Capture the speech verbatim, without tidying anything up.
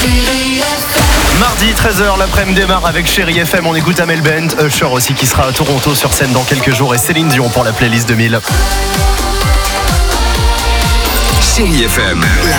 Mardi treize heures, l'après-midi démarre avec Chérie F M. On écoute Amel Bent, Usher aussi qui sera à Toronto sur scène dans quelques jours et Céline Dion pour la playlist deux mille. Chérie F M.